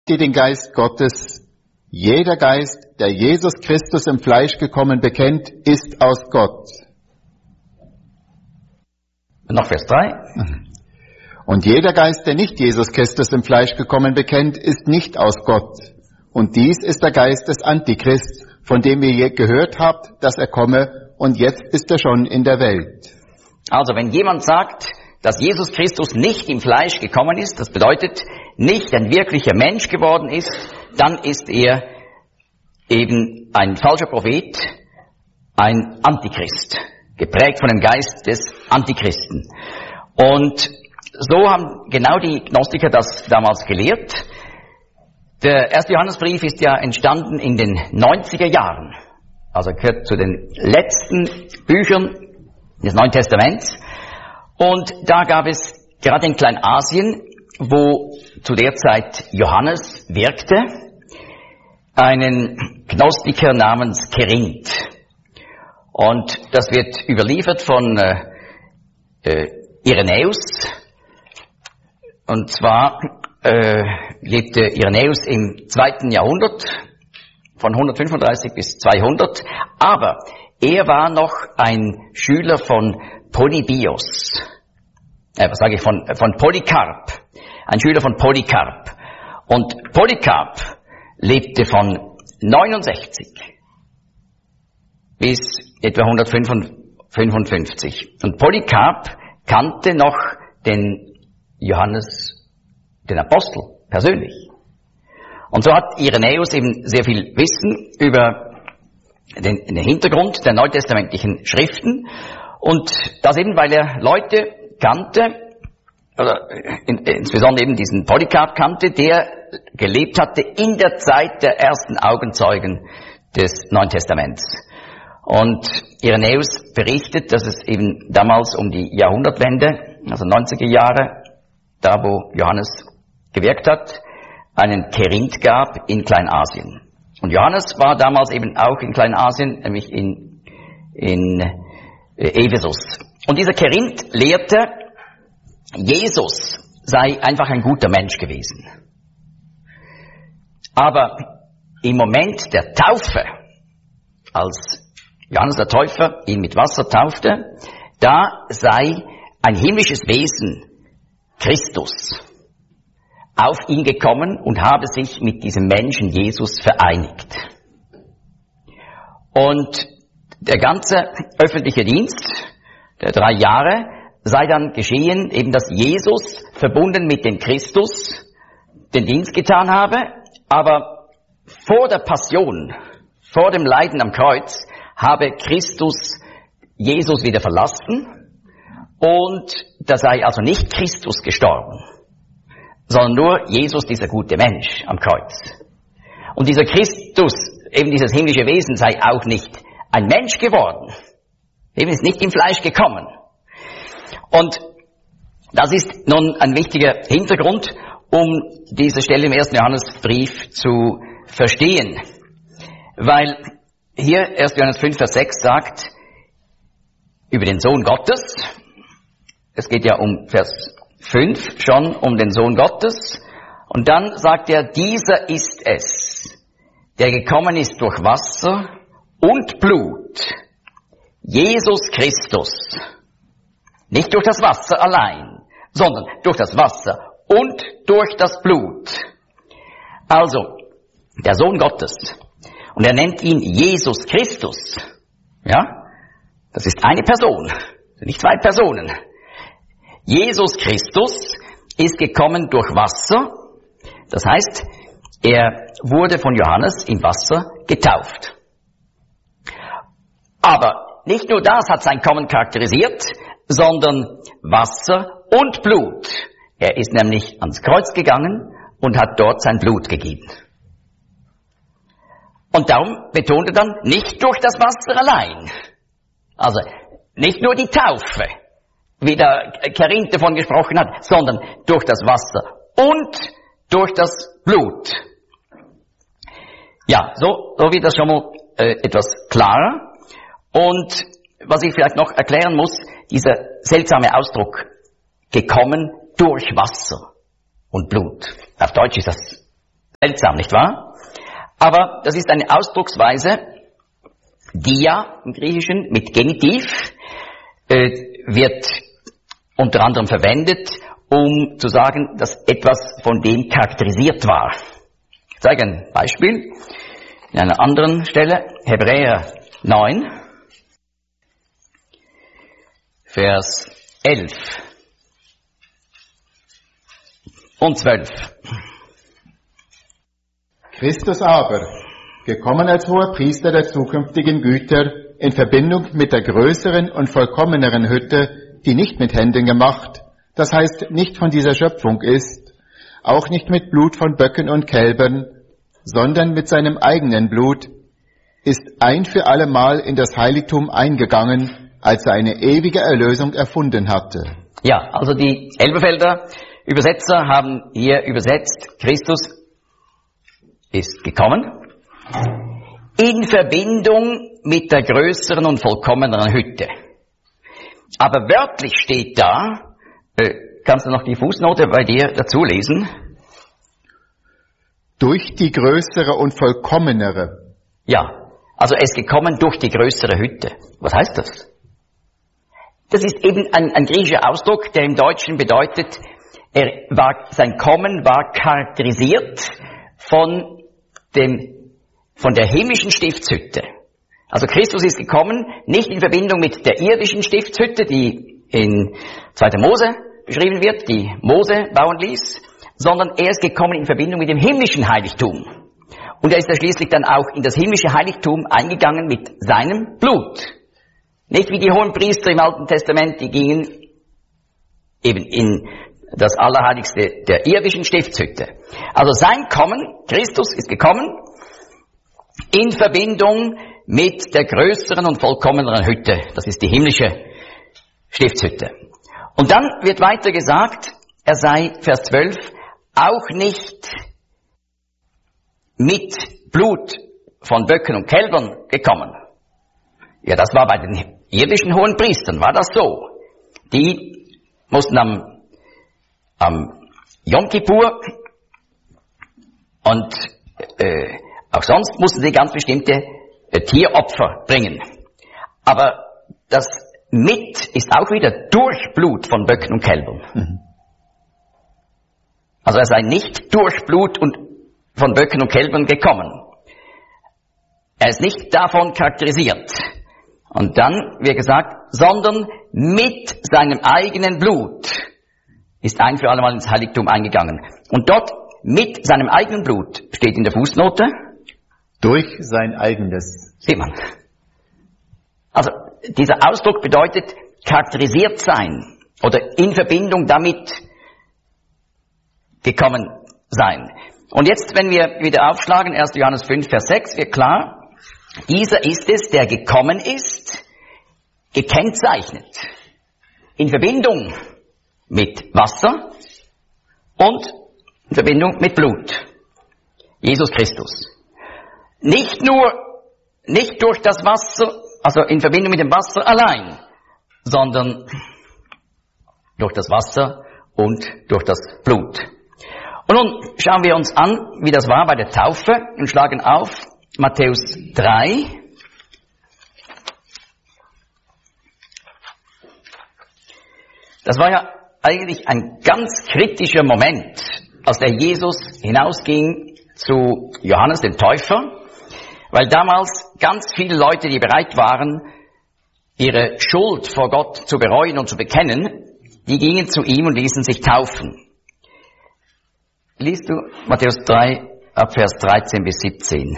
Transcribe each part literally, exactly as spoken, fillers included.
die den Geist Gottes. Jeder Geist, der Jesus Christus im Fleisch gekommen bekennt, ist aus Gott. Noch Vers drei. Und jeder Geist, der nicht Jesus Christus im Fleisch gekommen bekennt, ist nicht aus Gott. Und dies ist der Geist des Antichrist, von dem ihr je gehört habt, dass er komme, und jetzt ist er schon in der Welt. Also wenn jemand sagt, dass Jesus Christus nicht im Fleisch gekommen ist, das bedeutet, nicht ein wirklicher Mensch geworden ist, dann ist er eben ein falscher Prophet, ein Antichrist, geprägt von dem Geist des Antichristen. Und so haben genau die Gnostiker das damals gelehrt. Der erste Johannesbrief ist ja entstanden in den neunziger Jahren, also gehört zu den letzten Büchern des Neuen Testaments. Und da gab es gerade in Kleinasien, wo zu der Zeit Johannes wirkte, einen Gnostiker namens Kerinth. Und das wird überliefert von äh, äh, Irenäus. Und zwar äh, lebte Irenäus im zweiten Jahrhundert, von hundertfünfunddreißig bis zweihundert. Aber er war noch ein Schüler von Polybios. Äh, was sage ich, von, von Polycarp. Ein Schüler von Polycarp. Und Polycarp lebte von neunundsechzig bis etwa hundertfünfundfünfzig. Und Polycarp kannte noch den Johannes, den Apostel, persönlich. Und so hat Irenäus eben sehr viel Wissen über den, den Hintergrund der neutestamentlichen Schriften. Und das eben, weil er Leute kannte, oder in, insbesondere eben diesen Polycarp kannte, der gelebt hatte in der Zeit der ersten Augenzeugen des Neuen Testaments. Und Irenäus berichtet, dass es eben damals um die Jahrhundertwende, also neunziger Jahre, da wo Johannes gewirkt hat, einen Kerinth gab in Kleinasien. Und Johannes war damals eben auch in Kleinasien, nämlich in, in äh, Ephesus. Und dieser Kerinth lehrte, Jesus sei einfach ein guter Mensch gewesen. Aber im Moment der Taufe, als Johannes der Täufer ihn mit Wasser taufte, da sei ein himmlisches Wesen, Christus, auf ihn gekommen und habe sich mit diesem Menschen Jesus vereinigt. Und der ganze öffentliche Dienst der drei Jahre sei dann geschehen, eben dass Jesus verbunden mit dem Christus den Dienst getan habe, aber vor der Passion, vor dem Leiden am Kreuz, habe Christus Jesus wieder verlassen und da sei also nicht Christus gestorben, sondern nur Jesus, dieser gute Mensch am Kreuz. Und dieser Christus, eben dieses himmlische Wesen, sei auch nicht ein Mensch geworden, eben ist nicht im Fleisch gekommen. Und das ist nun ein wichtiger Hintergrund, um diese Stelle im ersten Johannesbrief zu verstehen. Weil hier erster Johannes fünf, Vers sechs sagt über den Sohn Gottes, es geht ja um Vers fünf schon, um den Sohn Gottes, und dann sagt er, dieser ist es, der gekommen ist durch Wasser und Blut, Jesus Christus. Nicht durch das Wasser allein, sondern durch das Wasser und durch das Blut. Also, der Sohn Gottes. Und er nennt ihn Jesus Christus. Ja? Das ist eine Person, nicht zwei Personen. Jesus Christus ist gekommen durch Wasser. Das heißt, er wurde von Johannes im Wasser getauft. Aber nicht nur das hat sein Kommen charakterisiert, sondern Wasser und Blut. Er ist nämlich ans Kreuz gegangen und hat dort sein Blut gegeben. Und darum betont er dann, nicht durch das Wasser allein. Also nicht nur die Taufe, wie der Kerinth davon gesprochen hat, sondern durch das Wasser und durch das Blut. Ja, so, so wird das schon mal äh, etwas klarer. Und was ich vielleicht noch erklären muss, dieser seltsame Ausdruck, gekommen durch Wasser und Blut. Auf Deutsch ist das Seltsam, nicht wahr? Aber das ist eine Ausdrucksweise, dia im Griechischen mit Genitiv, äh, wird unter anderem verwendet, um zu sagen, dass etwas von dem charakterisiert war. Ich zeige ein Beispiel in einer anderen Stelle, Hebräer neun, Vers elf und zwölf. Christus aber, gekommen als hoher Priester der zukünftigen Güter, in Verbindung mit der größeren und vollkommeneren Hütte, die nicht mit Händen gemacht, das heißt nicht von dieser Schöpfung ist, auch nicht mit Blut von Böcken und Kälbern, sondern mit seinem eigenen Blut, ist ein für allemal in das Heiligtum eingegangen, als er eine ewige Erlösung erfunden hatte. Ja, also die Elberfelder Übersetzer haben hier übersetzt, Christus ist gekommen in Verbindung mit der größeren und vollkommeneren Hütte. Aber wörtlich steht da, äh, kannst du noch die Fußnote bei dir dazu lesen? Durch die größere und vollkommenere. Ja, also er ist gekommen durch die größere Hütte. Was heißt das? Das ist eben ein, ein griechischer Ausdruck, der im Deutschen bedeutet, er war, sein Kommen war charakterisiert von dem, von der himmlischen Stiftshütte. Also Christus ist gekommen, nicht in Verbindung mit der irdischen Stiftshütte, die in zweiter Mose beschrieben wird, die Mose bauen ließ, sondern er ist gekommen in Verbindung mit dem himmlischen Heiligtum. Und er ist ja schließlich dann auch in das himmlische Heiligtum eingegangen mit seinem Blut. Nicht wie die Hohenpriester im Alten Testament, die gingen eben in das Allerheiligste der irdischen Stiftshütte. Also sein Kommen, Christus ist gekommen, in Verbindung mit der größeren und vollkommeneren Hütte. Das ist die himmlische Stiftshütte. Und dann wird weiter gesagt, er sei, Vers zwölf, auch nicht mit Blut von Böcken und Kälbern gekommen. Ja, das war bei den irdischen Hohenpriestern, war das so. Die mussten am, am Yom Kippur und äh, auch sonst mussten sie ganz bestimmte äh, Tieropfer bringen. Aber das mit ist auch wieder durch Blut von Böcken und Kälbern. Mhm. Also er sei nicht durch Blut und von Böcken und Kälbern gekommen. Er ist nicht davon charakterisiert. Und dann wird gesagt, sondern mit seinem eigenen Blut ist ein für allemal ins Heiligtum eingegangen. Und dort mit seinem eigenen Blut steht in der Fußnote, durch sein eigenes. Sieht man. Also dieser Ausdruck bedeutet charakterisiert sein oder in Verbindung damit gekommen sein. Und jetzt, wenn wir wieder aufschlagen, erster Johannes fünf, Vers sechs, wird klar, dieser ist es, der gekommen ist, gekennzeichnet, in Verbindung mit Wasser und in Verbindung mit Blut. Jesus Christus. Nicht nur, nicht durch das Wasser, also in Verbindung mit dem Wasser allein, sondern durch das Wasser und durch das Blut. Und nun schauen wir uns an, wie das war bei der Taufe und schlagen auf Matthäus drei. Das war ja eigentlich ein ganz kritischer Moment, als der Jesus hinausging zu Johannes dem Täufer, weil damals ganz viele Leute, die bereit waren, ihre Schuld vor Gott zu bereuen und zu bekennen, die gingen zu ihm und ließen sich taufen. Liest du Matthäus drei, ab Vers dreizehn bis siebzehn.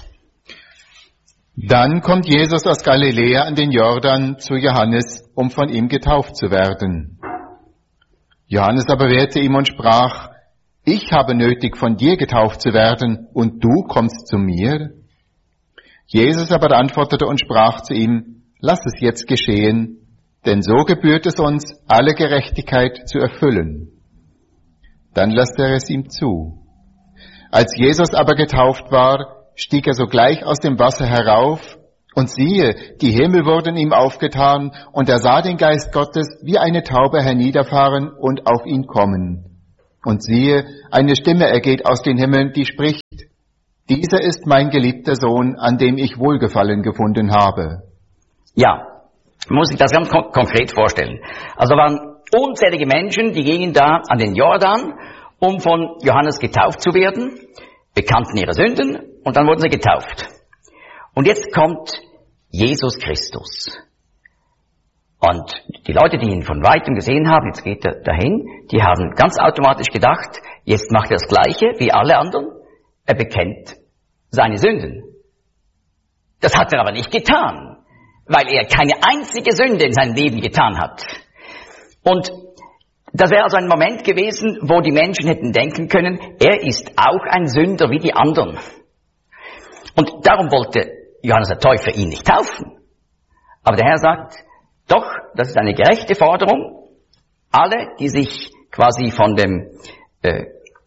Dann kommt Jesus aus Galiläa an den Jordan zu Johannes, um von ihm getauft zu werden. Johannes aber wehrte ihm und sprach, ich habe nötig, von dir getauft zu werden, und du kommst zu mir? Jesus aber antwortete und sprach zu ihm, lass es jetzt geschehen, denn so gebührt es uns, alle Gerechtigkeit zu erfüllen. Dann lässt er es ihm zu. Als Jesus aber getauft war, stieg er sogleich aus dem Wasser herauf, und siehe, die Himmel wurden ihm aufgetan, und er sah den Geist Gottes wie eine Taube herniederfahren und auf ihn kommen. Und siehe, eine Stimme ergeht aus den Himmeln, die spricht, dieser ist mein geliebter Sohn, an dem ich Wohlgefallen gefunden habe. Ja, man muss sich das ganz kon- konkret vorstellen. Also waren unzählige Menschen, die gingen da an den Jordan, um von Johannes getauft zu werden, bekannten ihre Sünden und dann wurden sie getauft. Und jetzt kommt Jesus Christus. Und die Leute, die ihn von Weitem gesehen haben, jetzt geht er dahin, die haben ganz automatisch gedacht, jetzt macht er das Gleiche wie alle anderen, er bekennt seine Sünden. Das hat er aber nicht getan, weil er keine einzige Sünde in seinem Leben getan hat. Und das wäre also ein Moment gewesen, wo die Menschen hätten denken können, er ist auch ein Sünder wie die anderen. Und darum wollte Johannes der Täufer ihn nicht taufen. Aber der Herr sagt, doch, das ist eine gerechte Forderung. Alle, die sich quasi von dem äh,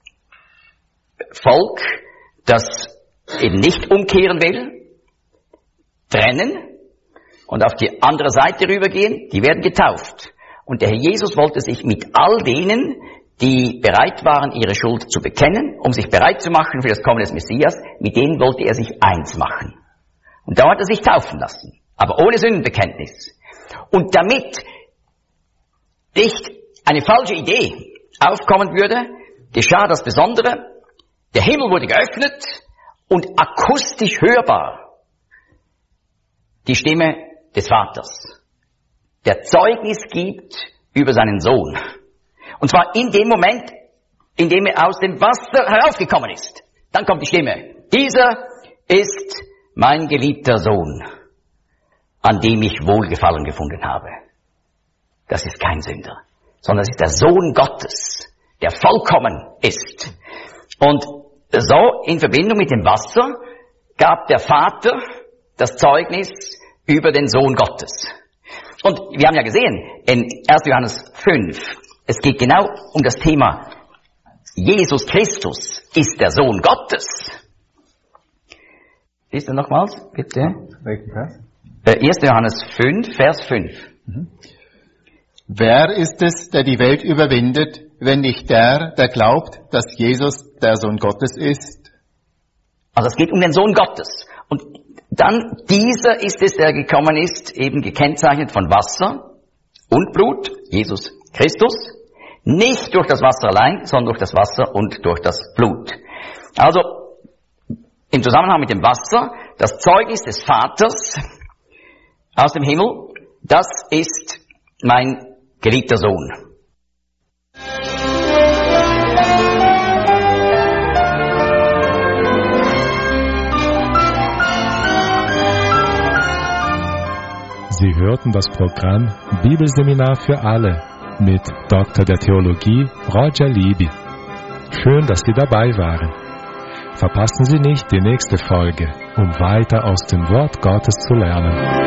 Volk, das eben nicht umkehren will, trennen und auf die andere Seite rübergehen, die werden getauft. Und der Herr Jesus wollte sich mit all denen, die bereit waren, ihre Schuld zu bekennen, um sich bereit zu machen für das Kommen des Messias, mit denen wollte er sich eins machen. Und da hat er sich taufen lassen, aber ohne Sündenbekenntnis. Und damit nicht eine falsche Idee aufkommen würde, geschah das Besondere, der Himmel wurde geöffnet und akustisch hörbar die Stimme des Vaters, der Zeugnis gibt über seinen Sohn. Und zwar in dem Moment, in dem er aus dem Wasser heraufgekommen ist. Dann kommt die Stimme. Dieser ist mein geliebter Sohn, an dem ich Wohlgefallen gefunden habe. Das ist kein Sünder, sondern das ist der Sohn Gottes, der vollkommen ist. Und so in Verbindung mit dem Wasser gab der Vater das Zeugnis über den Sohn Gottes. Und wir haben ja gesehen, in erster Johannes fünf, es geht genau um das Thema, Jesus Christus ist der Sohn Gottes. Liest du nochmals, bitte? Welchen Vers? erster Johannes fünf, Vers fünf. Mhm. Wer ist es, der die Welt überwindet, wenn nicht der, der glaubt, dass Jesus der Sohn Gottes ist? Also es geht um den Sohn Gottes. Und dann dieser ist es, der gekommen ist, eben gekennzeichnet von Wasser und Blut, Jesus Christus, nicht durch das Wasser allein, sondern durch das Wasser und durch das Blut. Also im Zusammenhang mit dem Wasser, das Zeugnis des Vaters aus dem Himmel, das ist mein geliebter Sohn. Sie hörten das Programm Bibelseminar für alle mit Doktor der Theologie Roger Libby. Schön, dass Sie dabei waren. Verpassen Sie nicht die nächste Folge, um weiter aus dem Wort Gottes zu lernen.